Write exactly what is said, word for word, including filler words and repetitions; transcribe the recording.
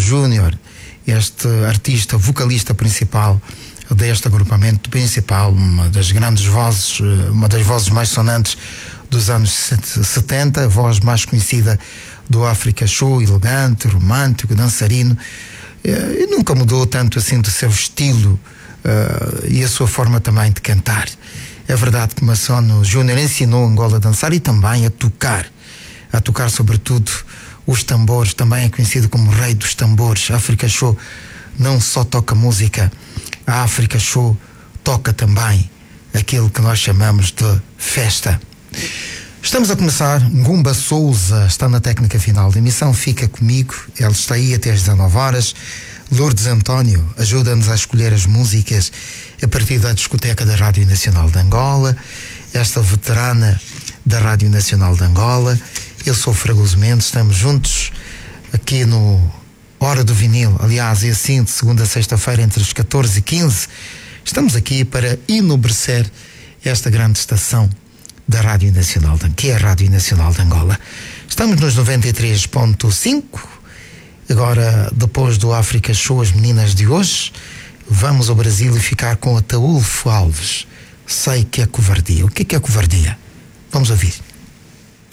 Júnior, este artista, vocalista principal deste agrupamento principal, uma das grandes vozes, uma das vozes mais sonantes dos anos setenta, a voz mais conhecida do Africa Show, elegante, romântico, dançarino, e nunca mudou tanto assim do seu estilo uh, e a sua forma também de cantar. É verdade que Masono Júnior ensinou Angola a dançar e também a tocar, a tocar sobretudo os tambores, também é conhecido como o rei dos tambores. A Africa Show não só toca música, a Africa Show toca também aquilo que nós chamamos de festa. Estamos a começar. Ngumba Souza está na técnica final da emissão, fica comigo, ele está aí até às dezanove horas. Lourdes António ajuda-nos a escolher as músicas a partir da discoteca da Rádio Nacional de Angola, esta veterana da Rádio Nacional de Angola. Eu sou Fragoso Mendes, estamos juntos aqui no Hora do Vinil, aliás, é assim, de segunda a sexta-feira, entre as catorze e quinze. Estamos aqui para enobrecer esta grande estação da Rádio Nacional, que é a Rádio Nacional de Angola. Estamos nos noventa e três ponto cinco. Agora, depois do Africa Show, as meninas de hoje, vamos ao Brasil e ficar com a Ataúlfo Alves. Sei que é covardia. O que é que é covardia? Vamos ouvir.